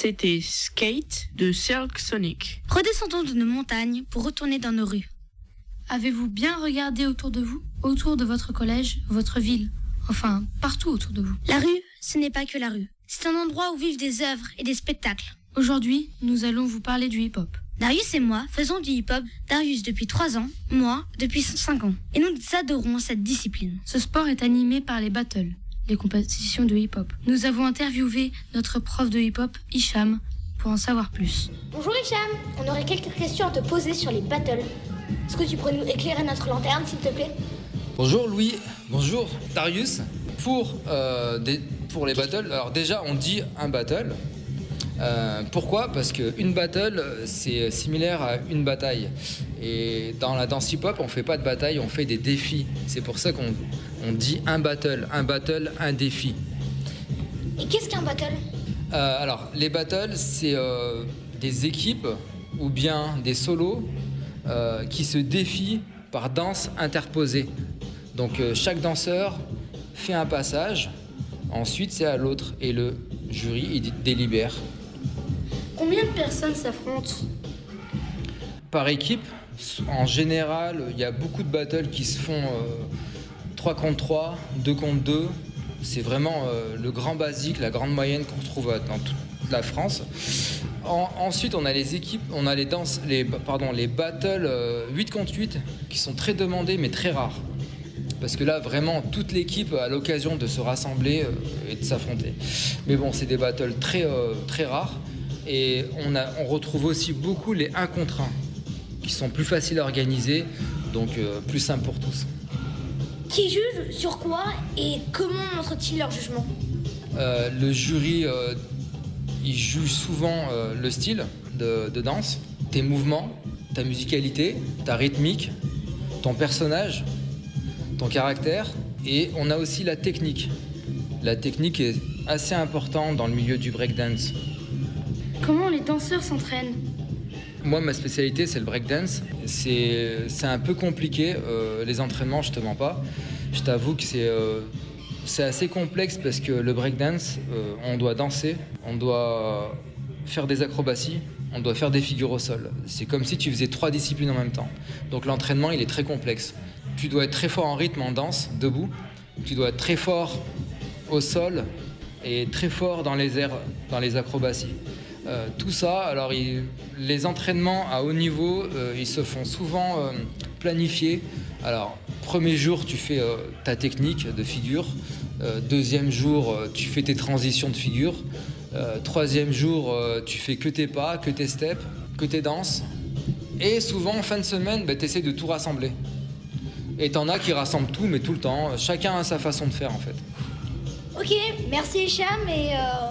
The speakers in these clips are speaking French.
C'était Skate de Silk Sonic. Redescendons de nos montagnes pour retourner dans nos rues. Avez-vous bien regardé autour de vous, autour de votre collège, votre ville, enfin partout autour de vous? La rue, ce n'est pas que la rue. C'est un endroit où vivent des œuvres et des spectacles. Aujourd'hui, nous allons vous parler du hip-hop. Darius et moi faisons du hip-hop, Darius depuis 3 ans, moi depuis 5 ans. Et nous adorons cette discipline. Ce sport est animé par les battles, les compétitions de hip-hop. Nous avons interviewé notre prof de hip-hop, Hicham, pour en savoir plus. Bonjour Hicham, on aurait quelques questions à te poser sur les battles. Est-ce que tu pourrais nous éclairer notre lanterne, s'il te plaît? Bonjour Louis, bonjour Darius. Pour les battles, alors déjà on dit un battle. Pourquoi? Parce qu'une battle, c'est similaire à une bataille. Et dans la danse hip-hop, on fait pas de bataille, on fait des défis. C'est pour ça qu'on dit un battle, un défi. Et qu'est-ce qu'un battle? Alors, les battles, c'est des équipes ou bien des solos qui se défient par danse interposée. Donc, chaque danseur fait un passage, ensuite c'est à l'autre et le jury il délibère. Combien de personnes s'affrontent? Par équipe, en général, il y a beaucoup de battles qui se font 3 contre 3, 2 contre 2. C'est vraiment le grand basique, la grande moyenne qu'on retrouve dans toute la France. Ensuite, on a les équipes, on a les battles 8 contre 8 qui sont très demandés mais très rares. Parce que là, vraiment, toute l'équipe a l'occasion de se rassembler et de s'affronter. Mais bon, c'est des battles très rares. Et on retrouve aussi beaucoup les 1 contre 1, qui sont plus faciles à organiser, donc plus simples pour tous. Qui juge sur quoi et comment montrent-ils leur jugement? Le jury, il juge souvent le style de danse, tes mouvements, ta musicalité, ta rythmique, ton personnage, ton caractère, et on a aussi la technique. La technique est assez importante dans le milieu du breakdance. Comment les danseurs s'entraînent? Moi, ma spécialité, c'est le breakdance. C'est un peu compliqué, les entraînements, je te mens pas. Je t'avoue que c'est assez complexe parce que le breakdance, on doit danser, on doit faire des acrobaties, on doit faire des figures au sol. C'est comme si tu faisais 3 disciplines en même temps. Donc l'entraînement, il est très complexe. Tu dois être très fort en rythme, en danse, debout. Tu dois être très fort au sol et très fort dans les airs, dans les acrobaties. Tout ça, alors les entraînements à haut niveau, ils se font souvent planifiés. Alors, premier jour, tu fais ta technique de figure. Deuxième jour, tu fais tes transitions de figure. Troisième jour, tu fais que tes pas, que tes steps, que tes danses. Et souvent, en fin de semaine, tu essaies de tout rassembler. Et t'en as qui rassemblent tout, mais tout le temps. Chacun a sa façon de faire, en fait. Ok, merci Hicham et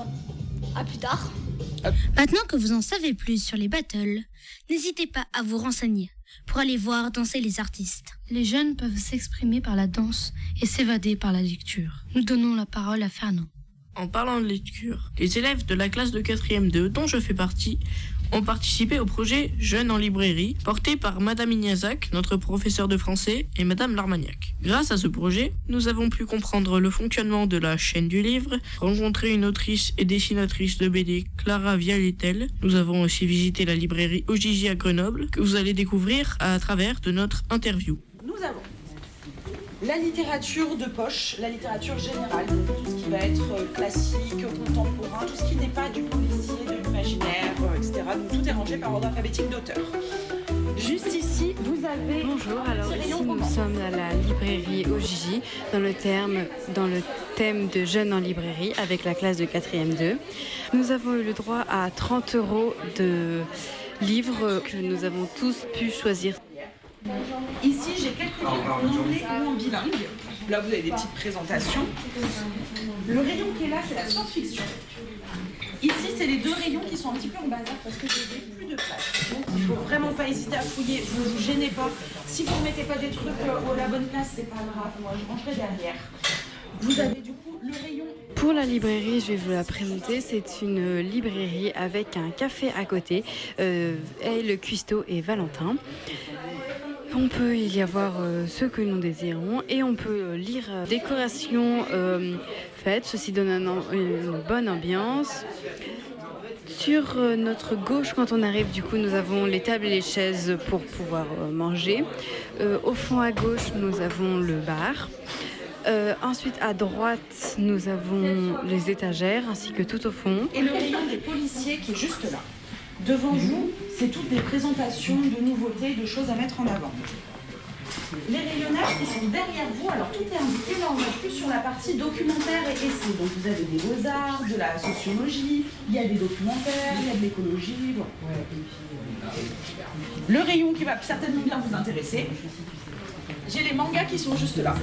à plus tard. Maintenant que vous en savez plus sur les battles, n'hésitez pas à vous renseigner pour aller voir danser les artistes. Les jeunes peuvent s'exprimer par la danse et s'évader par la lecture. Nous donnons la parole à Fernand. En parlant de lecture, les élèves de la classe de 4e 2 dont je fais partie ont participé au projet Jeunes en librairie, porté par Madame Ignazak, notre professeure de français, et Madame Larmagnac. Grâce à ce projet, nous avons pu comprendre le fonctionnement de la chaîne du livre, rencontrer une autrice et dessinatrice de BD, Clara Vialetel. Nous avons aussi visité la librairie Ogigi à Grenoble, que vous allez découvrir à travers de notre interview. Nous avons la littérature de poche, la littérature générale, donc tout ce qui va être classique, contemporain, tout ce qui n'est pas du policier, de l'imaginaire, etc. Donc tout est rangé par ordre alphabétique d'auteur. Juste ici, vous avez... Bonjour, alors ici nous sommes à la librairie Ogigi, dans le thème de Jeunes en librairie, avec la classe de 4e 2. Nous avons eu le droit à 30 € de livres que nous avons tous pu choisir. Ici, j'ai quelques livres en anglais ou en bilingue. Là, vous avez des petites présentations. Le rayon qui est là, c'est la science-fiction. Ici, c'est les 2 rayons qui sont un petit peu en bazar parce que j'ai plus de place. Donc, il ne faut vraiment pas hésiter à fouiller. Ne vous gênez pas. Si vous ne mettez pas des trucs à la bonne place, c'est pas grave. Moi, je rangerai derrière. Vous avez du coup le rayon. Pour la librairie, je vais vous la présenter. C'est une librairie avec un café à côté. Et le cuistot et Valentin. On peut y avoir ce que nous désirons et on peut lire décoration faite. Ceci donne une bonne ambiance. Sur notre gauche, quand on arrive, du coup, nous avons les tables et les chaises pour pouvoir manger. Au fond à gauche, nous avons le bar. Ensuite, à droite, nous avons les étagères ainsi que tout au fond. Et le rayon des policiers qui est juste là. Devant vous, c'est toutes des présentations de nouveautés, de choses à mettre en avant. Les rayonnages qui sont derrière vous, alors tout est indiqué, là on va plus sur la partie documentaire et essai. Donc vous avez des beaux-arts, de la sociologie, il y a des documentaires, il y a de l'écologie. Bon. Le rayon qui va certainement bien vous intéresser, j'ai les mangas qui sont juste là.